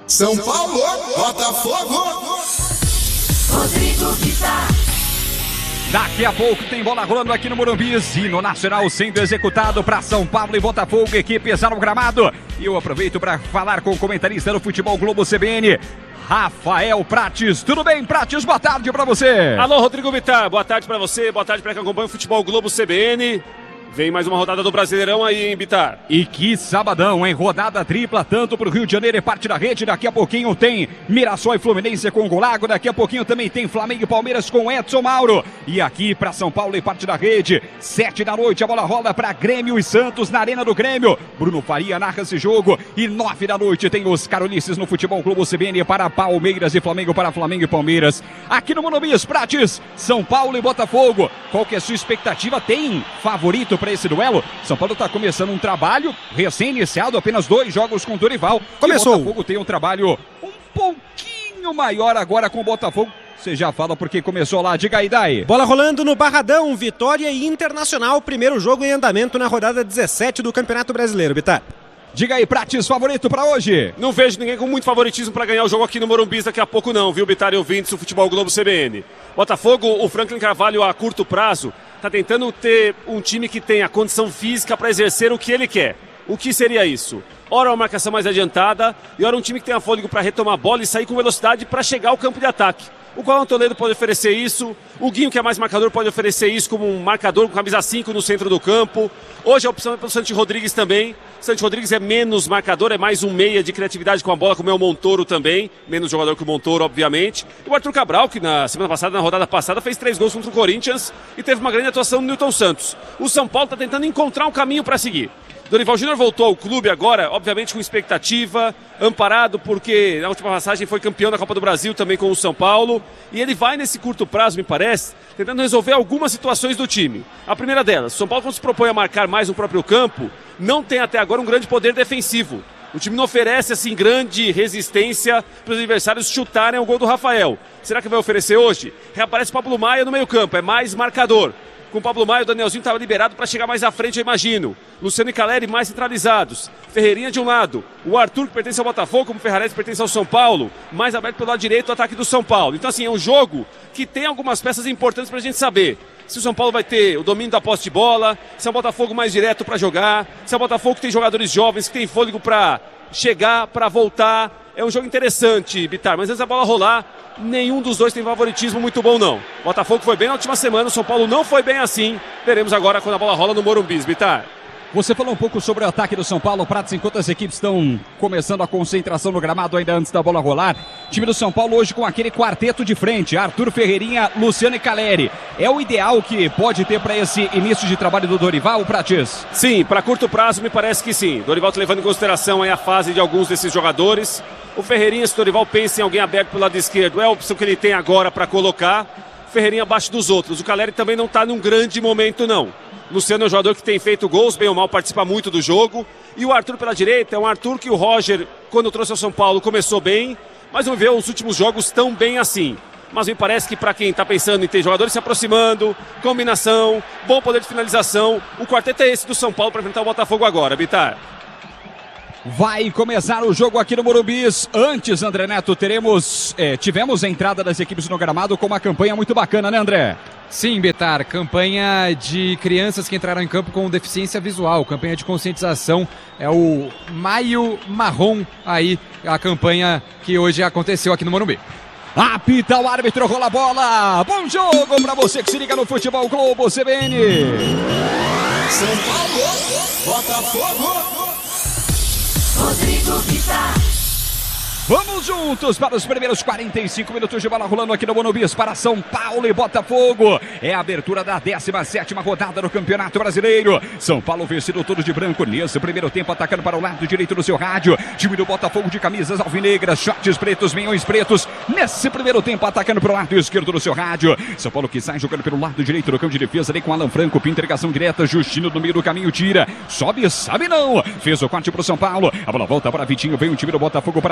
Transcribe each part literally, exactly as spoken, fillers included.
São Paulo, Botafogo. Rodrigo Vitar. Daqui a pouco tem bola rolando aqui no Morumbi. Hino nacional sendo executado para São Paulo e Botafogo, equipes no gramado. E eu aproveito para falar com o comentarista do Futebol Globo C B N, Rafael Prates. Tudo bem, Prates? Boa tarde para você. Alô, Rodrigo Vitar. Boa tarde para você, boa tarde para quem acompanha o Futebol Globo C B N. Vem mais uma rodada do Brasileirão aí, hein, Bitar? E que sabadão, hein? Rodada tripla, tanto pro Rio de Janeiro e parte da rede. Daqui a pouquinho tem Mirassol e Fluminense com o Golago. Daqui a pouquinho também tem Flamengo e Palmeiras com Edson Mauro. E aqui pra São Paulo e parte da rede, sete da noite, a bola rola pra Grêmio e Santos na Arena do Grêmio. Bruno Faria narra esse jogo. E nove da noite tem os Carolices no Futebol Globo C B N para Palmeiras e Flamengo para Flamengo e Palmeiras. Aqui no Morumbi, Prates, São Paulo e Botafogo. Qual que é a sua expectativa? Tem favorito para esse duelo? São Paulo está começando um trabalho recém-iniciado, apenas dois jogos com o Dorival. Começou. E o Botafogo tem um trabalho um pouquinho maior agora com o Botafogo. Você já fala porque começou lá, diga aí, Dai. Bola rolando no Barradão, Vitória e Internacional, primeiro jogo em andamento na rodada dezessete do Campeonato Brasileiro, Bitar. Diga aí, Prates, favorito pra hoje? Não vejo ninguém com muito favoritismo pra ganhar o jogo aqui no Morumbi daqui a pouco não, viu, Bitar e ouvintes do Futebol Globo C B N. Botafogo, o Franklin Carvalho a curto prazo tá tentando ter um time que tenha condição física para exercer o que ele quer. O que seria isso? Ora uma marcação mais adiantada e ora um time que tenha fôlego para retomar a bola e sair com velocidade para chegar ao campo de ataque. O Coelho Toledo pode oferecer isso, o Guinho, que é mais marcador, pode oferecer isso como um marcador com camisa cinco no centro do campo. Hoje a opção é pelo Santi Rodrigues também. Santi Rodrigues é menos marcador, é mais um meia de criatividade com a bola, como é o Montoro também. Menos jogador que o Montoro, obviamente. E o Arthur Cabral, que na semana passada, na rodada passada, fez três gols contra o Corinthians e teve uma grande atuação no Newton Santos. O São Paulo está tentando encontrar um caminho para seguir. Dorival Júnior voltou ao clube agora, obviamente com expectativa, amparado porque na última passagem foi campeão da Copa do Brasil também com o São Paulo. E ele vai nesse curto prazo, me parece, tentando resolver algumas situações do time. A primeira delas, o São Paulo, quando se propõe a marcar mais no próprio campo, não tem até agora um grande poder defensivo. O time não oferece assim grande resistência para os adversários chutarem o gol do Rafael. Será que vai oferecer hoje? Reaparece Pablo Maia no meio campo, é mais marcador. Com o Pablo Maia, o Danielzinho estava liberado para chegar mais à frente, eu imagino. Luciano e Caleri mais centralizados. Ferreirinha de um lado. O Arthur, que pertence ao Botafogo, como o Ferrarese pertence ao São Paulo, mais aberto pelo lado direito, o ataque do São Paulo. Então, assim, é um jogo que tem algumas peças importantes para a gente saber. Se o São Paulo vai ter o domínio da posse de bola, se é um Botafogo mais direto para jogar, se é um Botafogo que tem jogadores jovens, que tem fôlego para chegar, para voltar. É um jogo interessante, Bitar, mas antes da bola rolar, nenhum dos dois tem favoritismo muito bom, não. O Botafogo foi bem na última semana, o São Paulo não foi bem assim. Veremos agora quando a bola rola no Morumbi, Bitar. Você falou um pouco sobre o ataque do São Paulo, Prates, enquanto as equipes estão começando a concentração no gramado ainda antes da bola rolar. Time do São Paulo hoje com aquele quarteto de frente, Arthur, Ferreirinha, Luciano e Caleri. É o ideal que pode ter para esse início de trabalho do Dorival, Prates? Sim, para curto prazo me parece que sim. Dorival está levando em consideração aí a fase de alguns desses jogadores. O Ferreirinha, se o Dorival pensa em alguém aberto pelo lado esquerdo, é a opção que ele tem agora para colocar. Ferreirinha abaixo dos outros. O Caleri também não está num grande momento, não. Luciano é um jogador que tem feito gols, bem ou mal, participa muito do jogo. E o Arthur pela direita é um Arthur que o Roger, quando trouxe ao São Paulo, começou bem, mas não vê os últimos jogos tão bem assim. Mas me parece que para quem está pensando em ter jogadores se aproximando, combinação, bom poder de finalização, o quarteto é esse do São Paulo para enfrentar o Botafogo agora, Bitar. Vai começar o jogo aqui no Morumbi. Antes, André Neto, teremos, é, tivemos a entrada das equipes no gramado com uma campanha muito bacana, né, André? Sim, Bitar, campanha de crianças que entraram em campo com deficiência visual, campanha de conscientização, é o Maio Marrom aí, a campanha que hoje aconteceu aqui no Morumbi. Apita o árbitro, rola a bola, bom jogo pra você que se liga no Futebol Globo C B N. São Paulo, Botafogo. Rodrigo Vitar. Vamos juntos para os primeiros quarenta e cinco minutos de bola rolando aqui no Morumbi para São Paulo e Botafogo. É a abertura da décima sétima rodada do Campeonato Brasileiro. São Paulo vencido todo de branco nesse primeiro tempo, atacando para o lado direito do seu rádio. Time do Botafogo de camisas alvinegras, shorts pretos, meiões pretos. Nesse primeiro tempo, atacando para o lado esquerdo do seu rádio. São Paulo que sai jogando pelo lado direito do campo de defesa ali com Alan Franco. Pinta ligação direta, Justino no meio do caminho, tira. Sobe, sabe não. Fez o corte para o São Paulo. A bola volta para Vitinho, vem o time do Botafogo para Santi Rodrigues.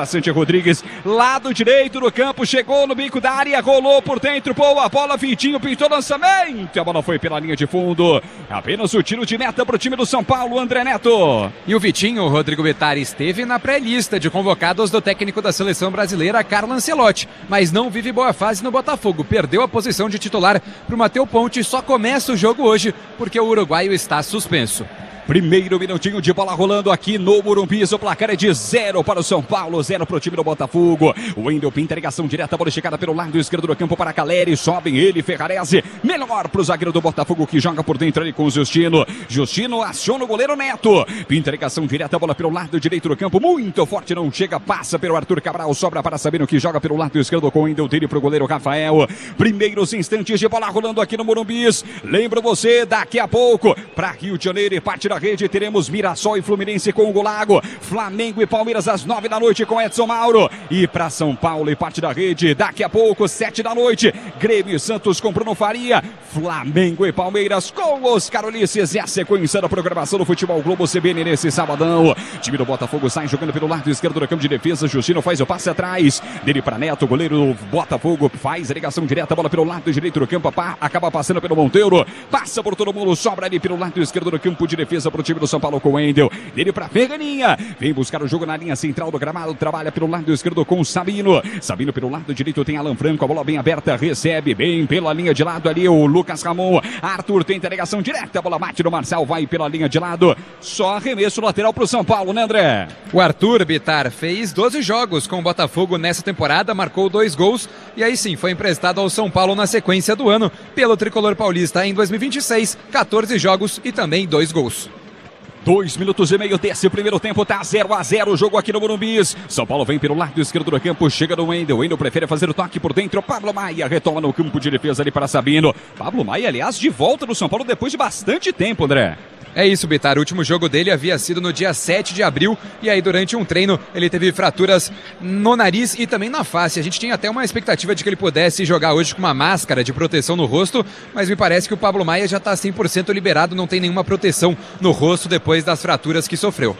Rodrigues, lado direito do campo, chegou no bico da área, rolou por dentro, boa a bola, Vitinho pintou lançamento, a bola foi pela linha de fundo, apenas o tiro de meta para o time do São Paulo, André Neto. E o Vitinho, Rodrigo Bittar, esteve na pré-lista de convocados do técnico da seleção brasileira, Carlo Ancelotti, mas não vive boa fase no Botafogo, perdeu a posição de titular para o Matheus Ponte, só começa o jogo hoje porque o uruguaio está suspenso. Primeiro minutinho de bola rolando aqui no Morumbi. O placar é de zero para o São Paulo, zero para o time do Botafogo. O Wendel pinta, ligação direta, bola chegada pelo lado esquerdo do campo para Caleri. Sobem ele, Ferrarese. Melhor para o zagueiro do Botafogo que joga por dentro ali com o Justino. Justino aciona o goleiro Neto. Pinta, ligação direta, bola pelo lado direito do campo. Muito forte, não chega, passa pelo Arthur Cabral. Sobra para Sabino que joga pelo lado esquerdo com o Wendel. Tire para o goleiro Rafael. Primeiros instantes de bola rolando aqui no Morumbi. Lembro você, daqui a pouco, para Rio de Janeiro e parte da rede, teremos Mirassol e Fluminense com o Golago, Flamengo e Palmeiras às nove da noite com Edson Mauro, e para São Paulo e parte da rede, daqui a pouco, sete da noite, Grêmio e Santos com Bruno Faria, Flamengo e Palmeiras com Oscar Ulisses, e a sequência da programação do Futebol Globo C B N nesse sabadão. O time do Botafogo sai jogando pelo lado esquerdo do campo de defesa, Justino faz o passe atrás, dele para Neto, goleiro do Botafogo faz a ligação direta, bola pelo lado direito do campo, acaba passando pelo Monteiro, passa por todo mundo, sobra ali pelo lado esquerdo do campo de defesa para o time do São Paulo com o Wendel, dele para Ferraninha, vem buscar o jogo na linha central do gramado, trabalha pelo lado esquerdo com o Sabino, Sabino pelo lado direito tem Alan Franco, a bola bem aberta, recebe bem pela linha de lado ali o Lucas Ramon, Arthur tenta a ligação direta, a bola bate no Marçal, vai pela linha de lado, só arremesso lateral para o São Paulo, né, André? O Arthur Bittar fez doze jogos com o Botafogo nessa temporada, marcou dois gols e aí sim foi emprestado ao São Paulo na sequência do ano pelo Tricolor Paulista em dois mil e vinte e seis, quatorze jogos e também dois gols. Dois minutos e meio desse primeiro tempo, tá zero a zero o jogo aqui no Morumbi. São Paulo vem pelo lado esquerdo do campo, chega no Wendel, Wendel prefere fazer o toque por dentro, Pablo Maia retoma no campo de defesa ali para Sabino. Pablo Maia, aliás, de volta no São Paulo depois de bastante tempo, André. É isso, Bittar. O último jogo dele havia sido no dia sete de abril e aí durante um treino ele teve fraturas no nariz e também na face. A gente tinha até uma expectativa de que ele pudesse jogar hoje com uma máscara de proteção no rosto, mas me parece que o Pablo Maia já está cem por cento liberado, não tem nenhuma proteção no rosto depois das fraturas que sofreu.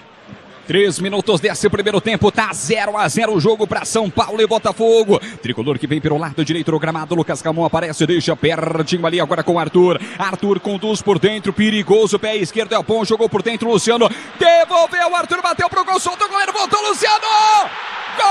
Três minutos desse primeiro tempo, tá zero a zero o jogo para São Paulo e Botafogo. Tricolor que vem pelo lado direito do gramado, Lucas Ramon aparece, deixa pertinho ali agora com o Arthur. Arthur conduz por dentro, perigoso, pé esquerdo é o bom, jogou por dentro, Luciano devolveu, o Arthur bateu pro gol, soltou o goleiro, voltou, Luciano!